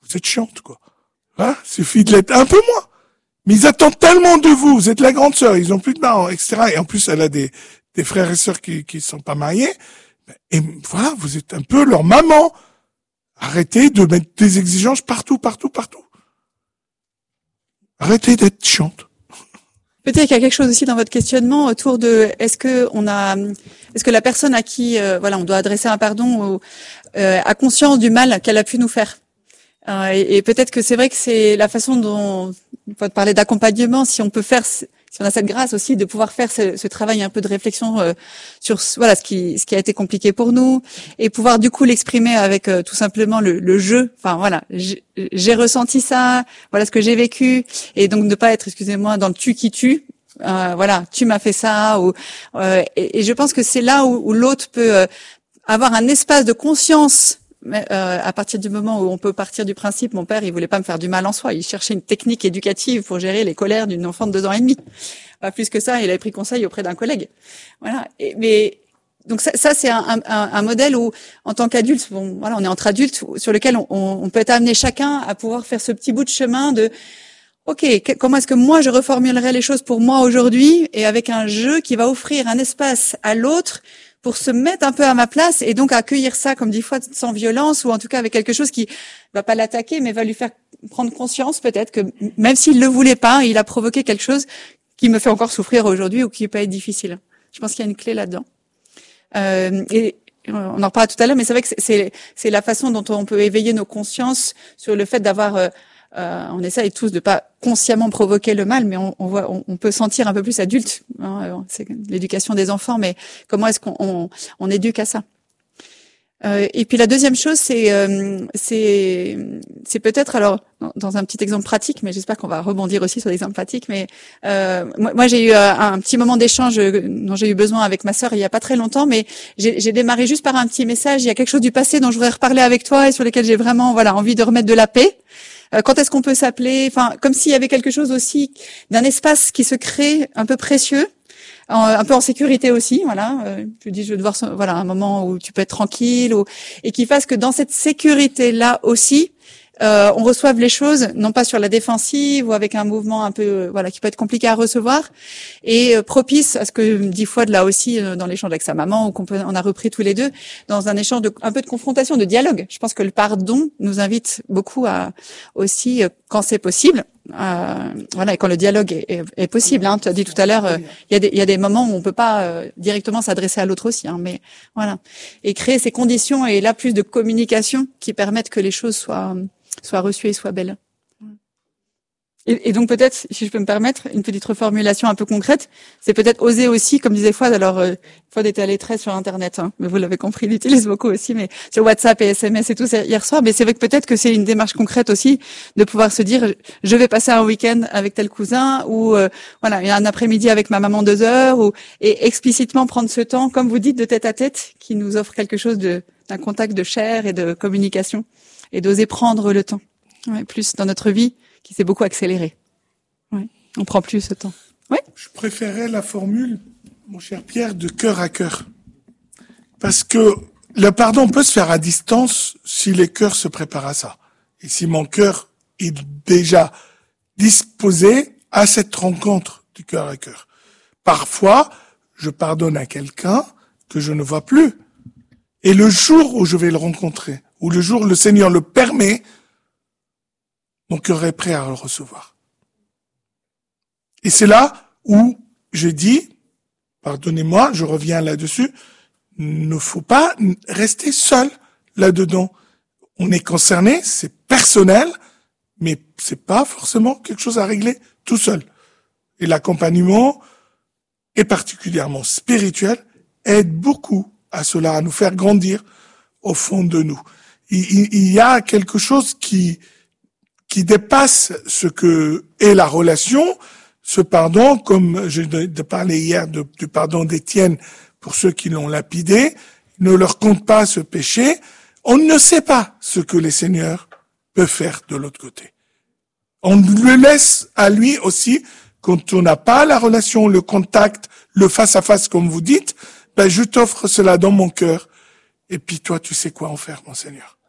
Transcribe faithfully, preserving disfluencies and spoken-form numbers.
vous êtes chiante, quoi. Hein? Suffit de l'être un peu moins. Mais ils attendent tellement de vous, vous êtes la grande sœur, ils ont plus de parents, et cetera. Et en plus, elle a des, des frères et sœurs qui, qui sont pas mariés. Et voilà, vous êtes un peu leur maman. Arrêtez de mettre des exigences partout, partout, partout. Arrêtez d'être chiante. Peut-être qu'il y a quelque chose aussi dans votre questionnement autour de est-ce que on a, est-ce que la personne à qui, euh, voilà, on doit adresser un pardon, ou, euh, a conscience du mal qu'elle a pu nous faire. Euh, et, et peut-être que c'est vrai que c'est la façon dont, on peut parler d'accompagnement, si on peut faire, si on a cette grâce aussi de pouvoir faire ce, ce travail un peu de réflexion euh, sur, voilà, ce qui, ce qui a été compliqué pour nous, et pouvoir du coup l'exprimer avec euh, tout simplement le, le jeu. Enfin voilà, j'ai, j'ai ressenti ça, voilà ce que j'ai vécu, et donc ne pas être, excusez-moi, dans le tu qui tue. Euh, voilà, tu m'as fait ça, ou euh, et, et je pense que c'est là où, où l'autre peut euh, avoir un espace de conscience. Mais euh, à partir du moment où on peut partir du principe, mon père, il voulait pas me faire du mal en soi, il cherchait une technique éducative pour gérer les colères d'une enfant de deux ans et demi. Pas plus que ça, il avait pris conseil auprès d'un collègue. Voilà. Et, mais donc ça, ça c'est un, un, un modèle où, en tant qu'adulte, bon, voilà, on est entre adultes, sur lequel on, on peut être amené chacun à pouvoir faire ce petit bout de chemin de, ok, comment est-ce que moi je reformulerais les choses pour moi aujourd'hui, et avec un jeu qui va offrir un espace à l'autre pour se mettre un peu à ma place et donc accueillir ça, comme dix fois, sans violence, ou en tout cas avec quelque chose qui va pas l'attaquer, mais va lui faire prendre conscience peut-être que même s'il le voulait pas, il a provoqué quelque chose qui me fait encore souffrir aujourd'hui ou qui peut être difficile. Je pense qu'il y a une clé là-dedans. Euh, et on en reparlera tout à l'heure, mais c'est vrai que c'est, c'est la façon dont on peut éveiller nos consciences sur le fait d'avoir... Euh, Euh, on essaye tous de pas consciemment provoquer le mal, mais on, on voit, on, on peut sentir un peu plus adulte. Hein, c'est l'éducation des enfants, mais comment est-ce qu'on on, on éduque à ça? Euh, et puis la deuxième chose, c'est euh, c'est c'est peut-être alors dans un petit exemple pratique, mais j'espère qu'on va rebondir aussi sur l'exemple pratique. Mais euh, moi, moi, j'ai eu un petit moment d'échange dont j'ai eu besoin avec ma sœur il y a pas très longtemps, mais j'ai, j'ai démarré juste par un petit message. Il y a quelque chose du passé dont je voudrais reparler avec toi et sur lequel j'ai vraiment voilà envie de remettre de la paix. Quand est-ce qu'on peut s'appeler? Enfin, comme s'il y avait quelque chose aussi d'un espace qui se crée un peu précieux, un peu en sécurité aussi. Voilà, tu dis je veux devoir, voilà, un moment où tu peux être tranquille, ou, et qui fasse que dans cette sécurité-là aussi, euh, on reçoive les choses non pas sur la défensive ou avec un mouvement un peu, euh, voilà, qui peut être compliqué à recevoir, et euh, propice à ce que dix fois de là aussi euh, dans l'échange avec sa maman, ou qu'on peut, on a repris tous les deux dans un échange de un peu de confrontation, de dialogue. Je pense que le pardon nous invite beaucoup à aussi, euh, quand c'est possible, euh, voilà, et quand le dialogue est, est, est possible. Hein, tu as dit tout à l'heure, il euh, y a des il y a des moments où on peut pas euh, directement s'adresser à l'autre aussi, hein, mais voilà, et créer ces conditions et là plus de communication qui permettent que les choses soient soit reçue et soit belle. Et, et donc peut-être, si je peux me permettre, une petite reformulation un peu concrète, c'est peut-être oser aussi, comme disait Fouad, alors euh, Fouad était allé très sur Internet, hein, mais vous l'avez compris, il l'utilise beaucoup aussi, mais sur WhatsApp et S M S et tout, c'est hier soir, mais c'est vrai que peut-être que c'est une démarche concrète aussi, de pouvoir se dire, je vais passer un week-end avec tel cousin, ou euh, voilà, il y a un après-midi avec ma maman deux heures, ou et explicitement prendre ce temps, comme vous dites, de tête à tête, qui nous offre quelque chose de d'un contact de chair et de communication. Et d'oser prendre le temps, ouais, plus dans notre vie qui s'est beaucoup accélérée. Ouais, on prend plus ce temps. Ouais. Je préférais la formule, mon cher Pierre, de cœur à cœur, parce que le pardon peut se faire à distance si les cœurs se préparent à ça, et si mon cœur est déjà disposé à cette rencontre du cœur à cœur. Parfois, je pardonne à quelqu'un que je ne vois plus, et le jour où je vais le rencontrer, ou le jour où le Seigneur le permet, mon cœur est prêt à le recevoir. Et c'est là où je dis, pardonnez-moi, je reviens là-dessus, il ne faut pas rester seul là-dedans. On est concerné, c'est personnel, mais c'est pas forcément quelque chose à régler tout seul. Et l'accompagnement, et particulièrement spirituel, aide beaucoup à cela, à nous faire grandir au fond de nous. Il y a quelque chose qui qui dépasse ce que est la relation, ce pardon, comme je parlais hier de, du pardon d'Étienne pour ceux qui l'ont lapidé, ne leur compte pas ce péché. On ne sait pas ce que les seigneurs peuvent faire de l'autre côté. On le laisse à lui aussi, quand on n'a pas la relation, le contact, le face-à-face comme vous dites, ben je t'offre cela dans mon cœur. Et puis toi, tu sais quoi en faire, mon Seigneur.